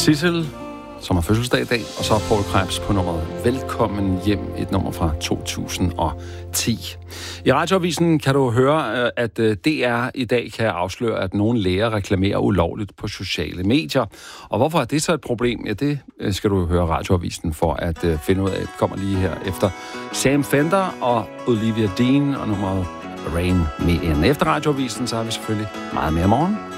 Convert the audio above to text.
Sissel, som har fødselsdag i dag, og så Poul Krebs på nummeret Velkommen hjem, et nummer fra 2010. I Radioavisen kan du høre, at DR i dag kan afsløre, at nogle læger reklamerer ulovligt på sociale medier. Og hvorfor er det så et problem? Ja, det skal du høre Radioavisen for at finde ud af. Det kommer lige her efter Sam Fender og Olivia Dean og nummeret Rain Me In. Efter Radioavisen, så har vi selvfølgelig meget mere morgen.